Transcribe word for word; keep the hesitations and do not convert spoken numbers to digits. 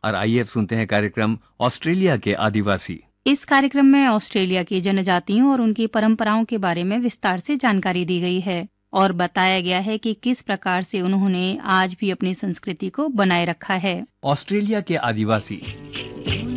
और आइए अब सुनते हैं कार्यक्रम ऑस्ट्रेलिया के आदिवासी। इस कार्यक्रम में ऑस्ट्रेलिया की जनजातियों और उनकी परंपराओं के बारे में विस्तार से जानकारी दी गई है और बताया गया है कि किस प्रकार से उन्होंने आज भी अपनी संस्कृति को बनाए रखा है। ऑस्ट्रेलिया के आदिवासी।